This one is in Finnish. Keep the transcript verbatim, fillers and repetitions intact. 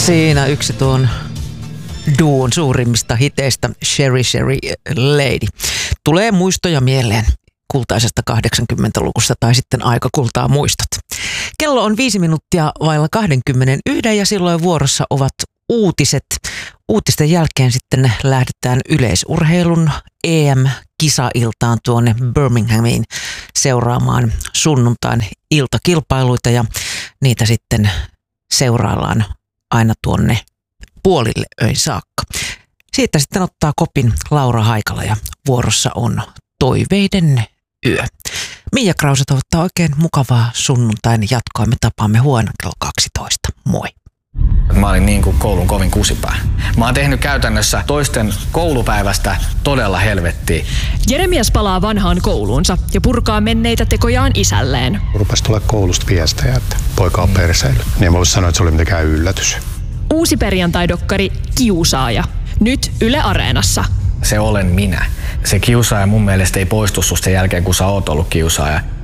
Siinä yksi tuon duon suurimmista hiteistä, Sherry Sherry Lady. Tulee muistoja mieleen kultaisesta kahdeksankymmentäluvusta tai sitten aika kultaa muistot. Kello on viisi minuuttia vailla kaksikymmentäyksi ja silloin vuorossa ovat uutiset. Uutisten jälkeen sitten lähdetään yleisurheilun E M-kisailtaan tuonne Birminghamiin seuraamaan sunnuntain iltakilpailuita ja niitä sitten seuraillaan aina tuonne puolille öin saakka. Siitä sitten ottaa kopin Laura Haikala ja vuorossa on Toiveiden yö. Mia Krause toivottaa oikein mukavaa sunnuntain jatkoa. Me tapaamme huomenna kello kaksitoista. Moi. Mä olin niin kuin koulun kovin kusipää. Mä oon tehnyt käytännössä toisten koulupäivästä todella helvettiä. Jeremias palaa vanhaan kouluunsa ja purkaa menneitä tekojaan isälleen. Rupesi tulla koulusta viestejä, että poika on perseily. Niin mä voisin sanoa, että se oli mitenkään yllätys. Uusi perjantai-dokkari Kiusaaja. Nyt Yle Areenassa. Se olen minä. Se kiusaaja mun mielestä ei poistu susta sen jälkeen, kun sä oot ollut kiusaaja.